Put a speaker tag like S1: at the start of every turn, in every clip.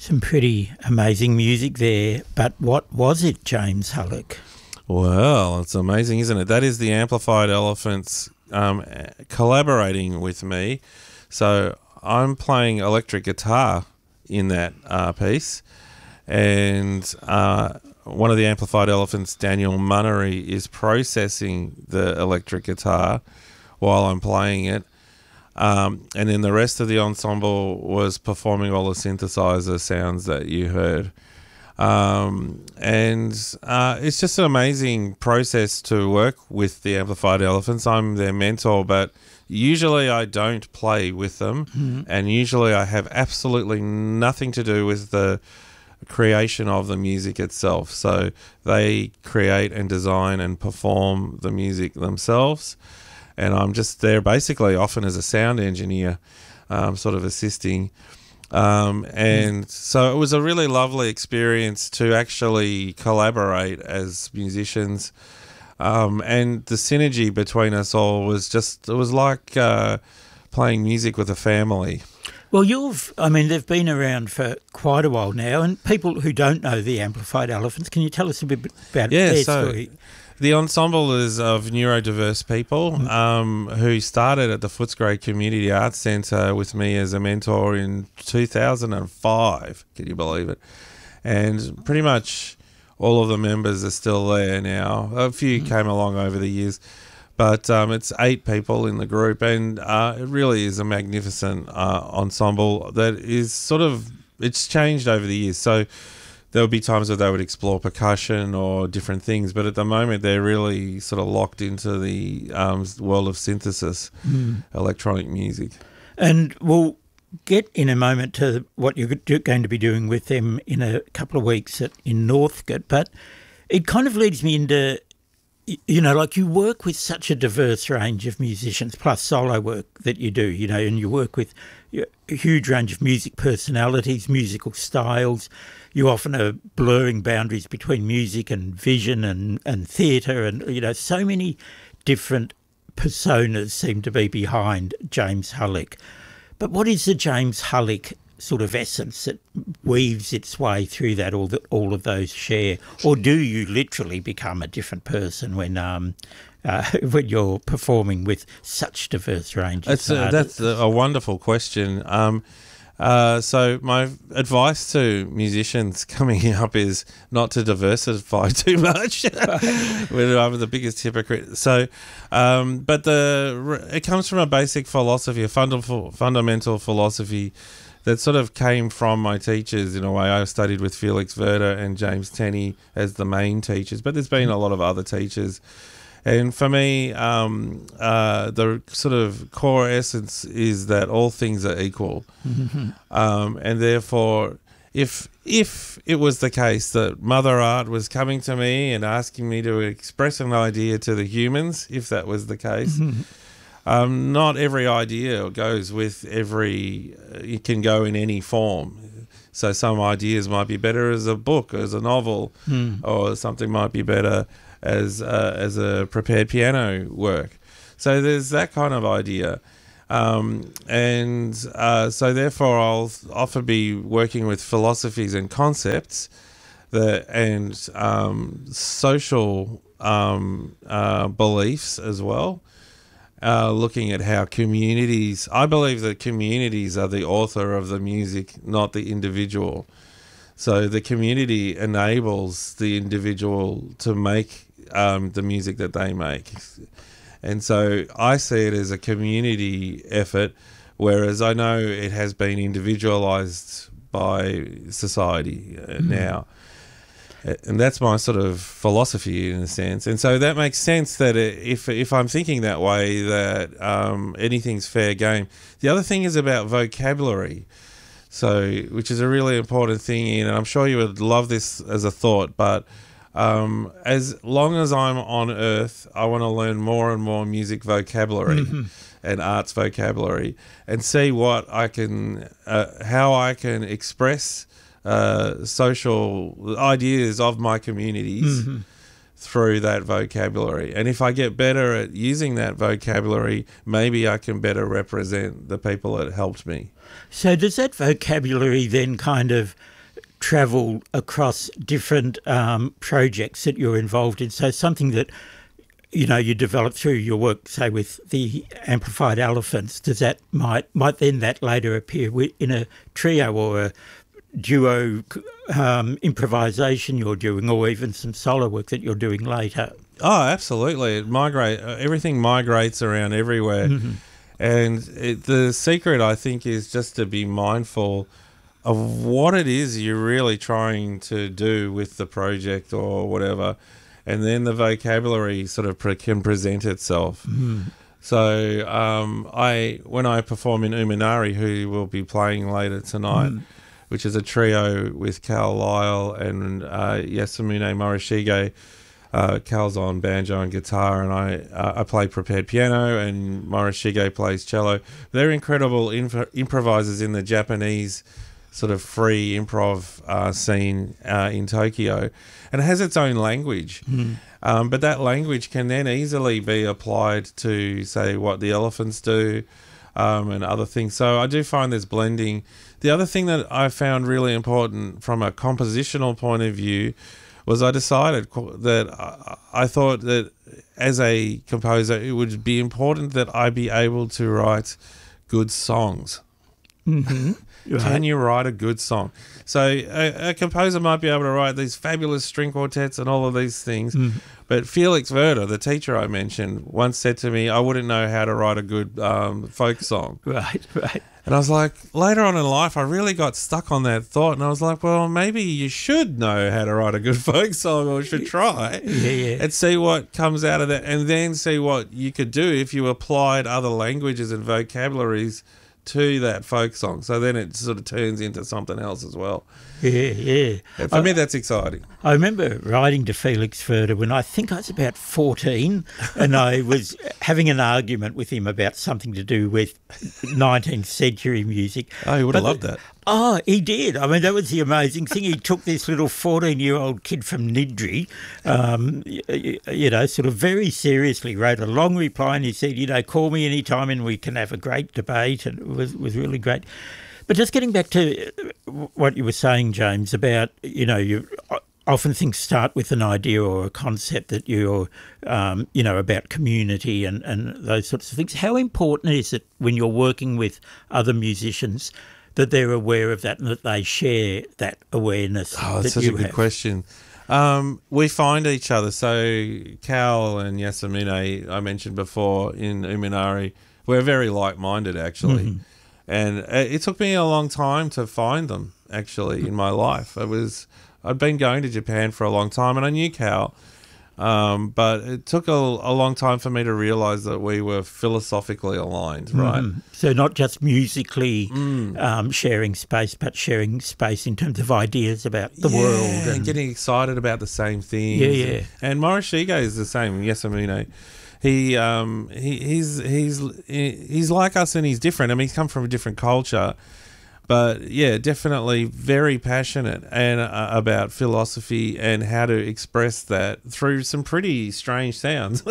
S1: Some pretty amazing music there, but what was it, James Hullock?
S2: Well, it's amazing, isn't it? That is the Amplified Elephants collaborating with me. So I'm playing electric guitar in that piece, and one of the Amplified Elephants, Daniel Munnery, is processing the electric guitar while I'm playing it. And then the rest of the ensemble was performing all the synthesizer sounds that you heard. And it's just an amazing process to work with the Amplified Elephants. I'm their mentor, but usually I don't play with them, and usually I have absolutely nothing to do with the creation of the music itself. So they create and design and perform the music themselves, and I'm just there basically often as a sound engineer, sort of assisting. And so it was a really lovely experience to actually collaborate as musicians. And the synergy between us all was it was like playing music with a family.
S1: Well, they've been around for quite a while now, and people who don't know the Amplified Elephants, can you tell us a bit about their story?
S2: The ensemble is of neurodiverse people who started at the Footscray Community Arts Centre with me as a mentor in 2005. Can you believe it? And pretty much all of the members are still there now. A few came along over the years, but it's 8 people in the group, and it really is a magnificent ensemble that is it's changed over the years. So there would be times where they would explore percussion or different things, but at the moment they're really sort of locked into the world of synthesis, electronic music.
S1: And we'll get in a moment to what you're going to be doing with them in a couple of weeks in Northcote, but it kind of leads me into, like you work with such a diverse range of musicians, plus solo work that you do, and you work with a huge range of music personalities, musical styles. You often are blurring boundaries between music and vision and theatre, and, so many different personas seem to be behind James Hullock. But what is the James Hullock sort of essence that weaves its way through that all of those share? Or do you literally become a different person when you're performing with such diverse ranges?
S2: That's a wonderful question. So my advice to musicians coming up is not to diversify too much. I'm the biggest hypocrite. So, but it comes from a basic philosophy, a fundamental philosophy that sort of came from my teachers in a way. I studied with Felix Werder and James Tenney as the main teachers, but there's been a lot of other teachers. And for me, the sort of core essence is that all things are equal. And therefore, if it was the case that Mother Art was coming to me and asking me to express an idea to the humans, if that was the case, not every idea goes with it can go in any form. So some ideas might be better as a book, as a novel, or something might be better as a prepared piano work. So there's that kind of idea. So therefore I'll often be working with philosophies and concepts and social beliefs as well, looking at how I believe that communities are the author of the music, not the individual. So the community enables the individual to make the music that they make. And so I see it as a community effort, whereas I know it has been individualized by society now. And that's my sort of philosophy in a sense. And so that makes sense that if I'm thinking that way, that anything's fair game. The other thing is about vocabulary. So, which is a really important thing, and I'm sure you would love this as a thought, but as long as I'm on Earth, I want to learn more and more music vocabulary and arts vocabulary, and see what I can, how I can express social ideas of my communities through that vocabulary. And if I get better at using that vocabulary, maybe I can better represent the people that helped me.
S1: So does that vocabulary then kind of travel across different projects that you're involved in. So something that, you develop through your work, say with the Amplified Elephants, might then that later appear in a trio or a duo improvisation you're doing, or even some solo work that you're doing later?
S2: Oh, absolutely. Everything migrates around everywhere.
S1: Mm-hmm.
S2: And the secret, I think, is just to be mindful of what it is you're really trying to do with the project or whatever. And then the vocabulary sort of can present itself.
S1: Mm.
S2: So when I perform in Uminari, who will be playing later tonight, which is a trio with Cal Lyle and Yasamune Morishige. Cal's on banjo and guitar, and I play prepared piano, and Morishige plays cello. They're incredible improvisers in the Japanese sort of free improv scene in Tokyo, and it has its own language. But that language can then easily be applied to, say, what the Elephants do and other things. So I do find there's blending. The other thing that I found really important from a compositional point of view was I decided that I thought that as a composer, it would be important that I be able to write good songs.
S1: Mm-hmm. Right.
S2: Can you write a good song? So a composer might be able to write these fabulous string quartets and all of these things, but Felix Werder, the teacher I mentioned, once said to me, I wouldn't know how to write a good folk song.
S1: Right.
S2: And I was like, later on in life, I really got stuck on that thought, and I was like, well, maybe you should know how to write a good folk song, or should try, and see what comes out of that, and then see what you could do if you applied other languages and vocabularies to that folk song. So then it sort of turns into something else as well.
S1: Yeah.
S2: And for me, that's exciting.
S1: I remember writing to Felix Werder when I think I was about 14, and I was having an argument with him about something to do with 19th century music.
S2: Oh, he would have loved that.
S1: Oh, he did. I mean, that was the amazing thing. He took this little 14-year-old kid from Niddry, sort of very seriously, wrote a long reply, and he said, call me anytime and we can have a great debate, and it was really great. But just getting back to what you were saying, James, about, you often things start with an idea or a concept that you're, about community and those sorts of things. How important is it when you're working with other musicians that they're aware of that and that they share that awareness?
S2: Oh, that's such a good question. We find each other. So Cal and Yasamune, I mentioned before, in Uminari, we're very like-minded, actually. Mm-hmm. And it took me a long time to find them, actually, in my life. I'd been going to Japan for a long time, and I knew Cal, but it took a long time for me to realise that we were philosophically aligned, right?
S1: So not just musically sharing space, but sharing space in terms of ideas about the world.
S2: And getting excited about the same things.
S1: Yeah.
S2: And Morishige is the same, Yasamune. He's like us, and he's different. I mean, he's come from a different culture, but yeah, definitely very passionate and about philosophy and how to express that through some pretty strange sounds.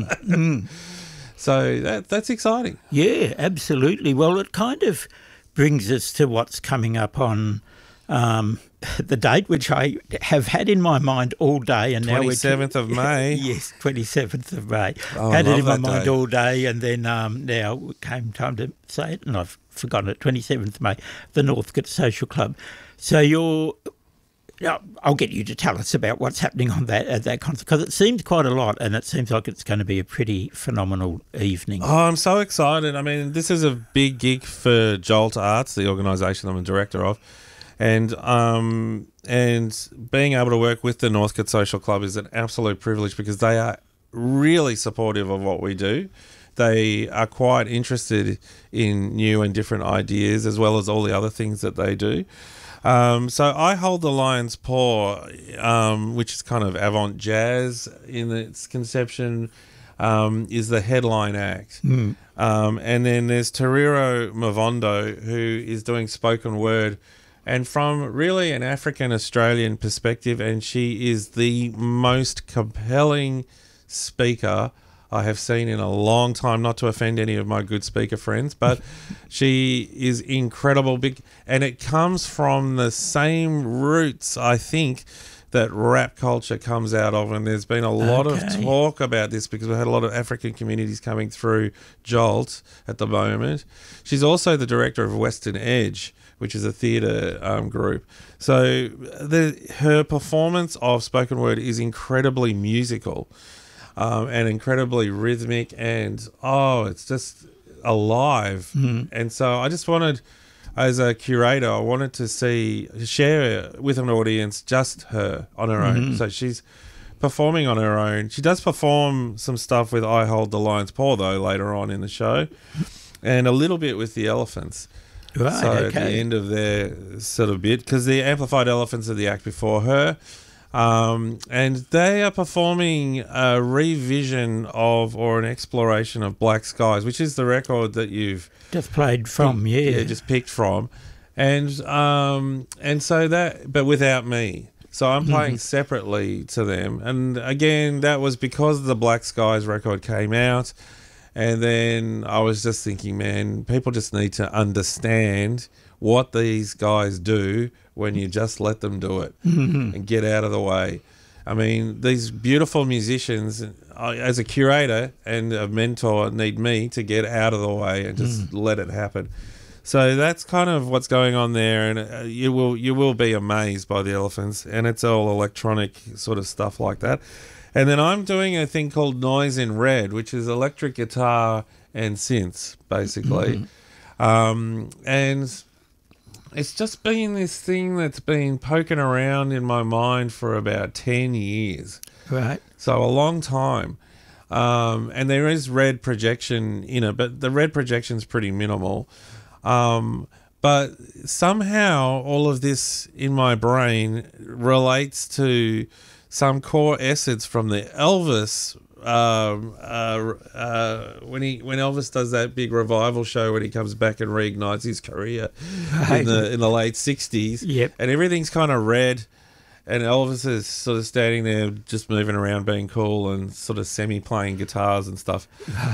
S2: So that's exciting.
S1: Yeah, absolutely. Well, it kind of brings us to what's coming up on the date, which I have had in my mind all day, and
S2: 27th of May.
S1: Yes, 27th of May.
S2: Oh,
S1: had it in my mind all day, and then now it came time to say it, and I've forgotten it. 27th of May, the Northcote Social Club. So I'll get you to tell us about what's happening on at that concert, because it seems quite a lot, and it seems like it's going to be a pretty phenomenal evening.
S2: Oh, I'm so excited. I mean, this is a big gig for Jolt Arts, the organisation I'm a director of. And being able to work with the Northcote Social Club is an absolute privilege, because they are really supportive of what we do. They are quite interested in new and different ideas, as well as all the other things that they do. So I hold the Lion's Paw, which is kind of avant jazz in its conception, is the headline act. And then there's Tariro Mavondo, who is doing spoken word, and from really an African-Australian perspective, and she is the most compelling speaker I have seen in a long time, not to offend any of my good speaker friends, but she is incredible. And it comes from the same roots, I think, that rap culture comes out of. And there's been a lot of talk about this because we've had a lot of African communities coming through Jolt at the moment. She's also the director of Western Edge, which is a theatre group. So her performance of spoken word is incredibly musical and incredibly rhythmic, and it's just alive. And so I just wanted, as a curator, I wanted to share with an audience just her on her own. So she's performing on her own. She does perform some stuff with I Hold the Lion's Paw, though, later on in the show, and a little bit with the Elephants.
S1: Right,
S2: so at the end of their sort of bit, because the Amplified Elephants are the act before her, and they are performing a revision of, or an exploration of, Black Skies, which is the record that you've
S1: just played from,
S2: just picked from, and so that, but without me. So I'm playing separately to them, and again, that was because the Black Skies record came out. And then I was just thinking, man, people just need to understand what these guys do when you just let them do it and get out of the way. I mean, these beautiful musicians, as a curator and a mentor, need me to get out of the way and just let it happen. So that's kind of what's going on there, and you will be amazed by the Elephants, and it's all electronic sort of stuff like that. And then I'm doing a thing called Noise in Red, which is electric guitar and synths, basically. And it's just been this thing that's been poking around in my mind for about 10 years.
S1: Right.
S2: So a long time. And there is red projection in it, but the red projection's pretty minimal. But somehow all of this in my brain relates to some core essence from the Elvis, when Elvis does that big revival show, when he comes back and reignites his career in the late 60s, and everything's kind of red, and Elvis is sort of standing there just moving around being cool and sort of semi-playing guitars and stuff.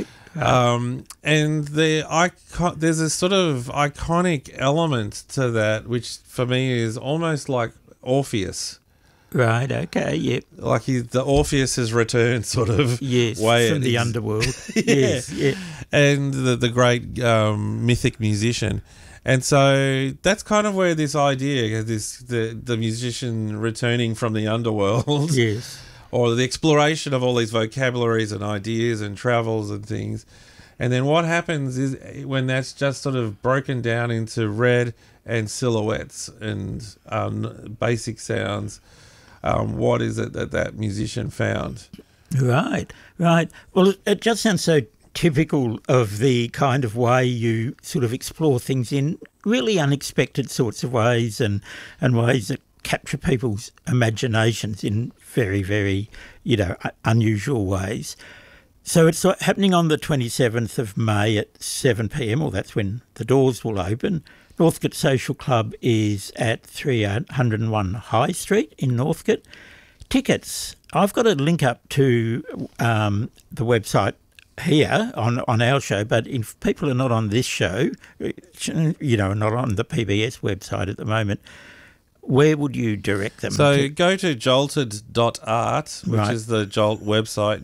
S2: And there's a sort of iconic element to that, which for me is almost like Orpheus.
S1: Right, okay, yep.
S2: Like the Orpheus has returned sort of way
S1: from the underworld.
S2: Yes. And the great mythic musician. And so that's kind of where this idea, the musician returning from the underworld, or the exploration of all these vocabularies and ideas and travels and things. And then what happens is when that's just sort of broken down into red and silhouettes and basic sounds, what is it that musician found? Right.
S1: Well, it just sounds so typical of the kind of way you sort of explore things in really unexpected sorts of ways, and ways that capture people's imaginations in very, very, unusual ways. So it's happening on the 27th of May at 7 p.m, or that's when the doors will open. Northcote Social Club is at 301 High Street in Northcote. Tickets, I've got a link up to the website here on our show, but if people are not on this show, not on the PBS website at the moment, where would you direct them?
S2: So go to jolted.art, which is the Jolt website,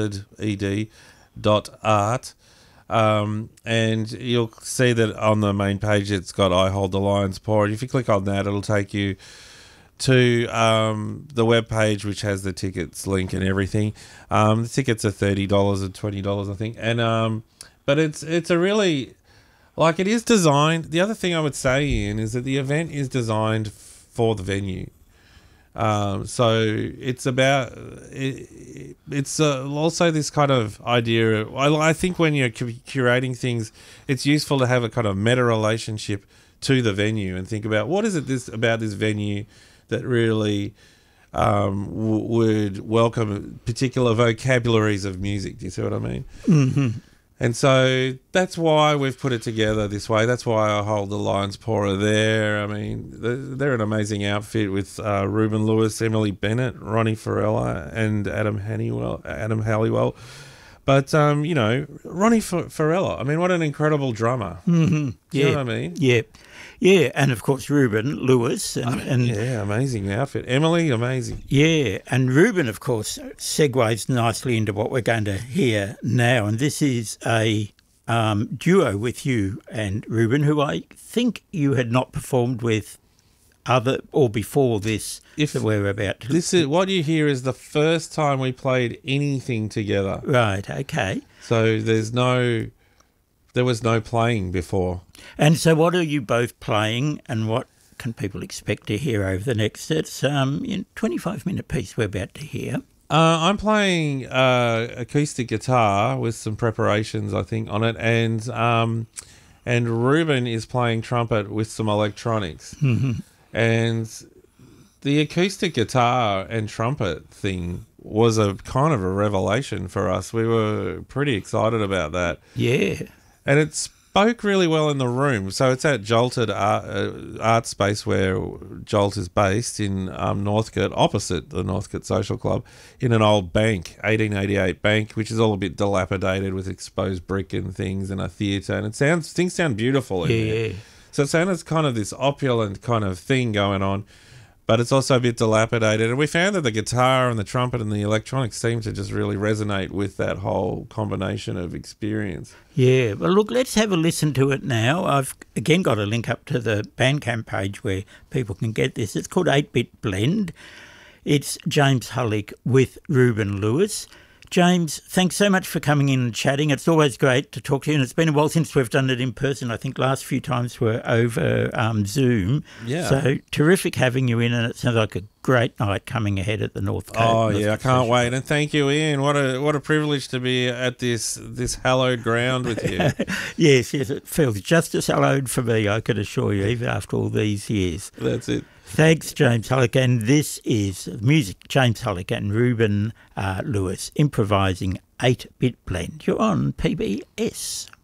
S2: jolted.art. And you'll see that on the main page it's got I Hold the Lion's Paw. If you click on that, it'll take you to the web page, which has the tickets link and everything. The tickets are $30 or $20, I think. And but it's a really, like, it is designed. The other thing I would say, Ian, is that the event is designed for the venue. So it's about it's also this kind of idea. I think when you're curating things, it's useful to have a kind of meta relationship to the venue and think about what is it about this venue that really would welcome particular vocabularies of music. Do you see what I mean? Mm-hmm. And so that's why we've put it together this way. That's why I Hold the Lion's Paw there. I mean, they're an amazing outfit with Ruben Lewis, Emily Bennett, Ronnie Farella, and Adam Halliwell. But, you know, Ronnie Farella, I mean, what an incredible drummer.
S1: Mm-hmm.
S2: Do you know what I mean?
S1: Yeah. Yeah, and of course Ruben Lewis. And
S2: yeah, amazing outfit. Emily, amazing.
S1: Yeah, and Ruben, of course, segues nicely into what we're going to hear now. And this is a duo with you and Ruben, who I think you had not performed with before this that we're about to...
S2: This is what you hear is the first time we played anything together.
S1: Right, okay.
S2: So there was no playing before.
S1: And so what are you both playing, and what can people expect to hear over the next... It's 25-minute piece we're about to hear.
S2: I'm playing acoustic guitar with some preparations, I think, on it, and Ruben is playing trumpet with some electronics.
S1: Mm-hmm.
S2: And the acoustic guitar and trumpet thing was a kind of a revelation for us. We were pretty excited about that.
S1: Yeah.
S2: And it spoke really well in the room. So it's at Jolted Art Space, where Jolt is based in Northcote, opposite the Northcote Social Club, in an old bank, 1888 bank, which is all a bit dilapidated with exposed brick and things, and a theatre. And things sound beautiful in there.
S1: Yeah.
S2: So it sounded kind of this opulent kind of thing going on, but it's also a bit dilapidated. And we found that the guitar and the trumpet and the electronics seemed to just really resonate with that whole combination of experience.
S1: Yeah, well, look, let's have a listen to it now. I've, again, got a link up to the Bandcamp page where people can get this. It's called 8-Bit Blend. It's James Hullick with Ruben Lewis. James, thanks so much for coming in and chatting. It's always great to talk to you, and it's been a while since we've done it in person. I think last few times were over Zoom.
S2: Yeah.
S1: So terrific having you in, and it sounds like a great night coming ahead at the Northcote.
S2: Oh, yeah, I can't wait. And thank you, Ian. What a privilege to be at this hallowed ground with you.
S1: Yes, it feels just as hallowed for me, I can assure you, even after all these years.
S2: That's it.
S1: Thanks, James Hullick. And this is music, James Hullick and Ruben Lewis, improvising 8-Bit Blend. You're on PBS.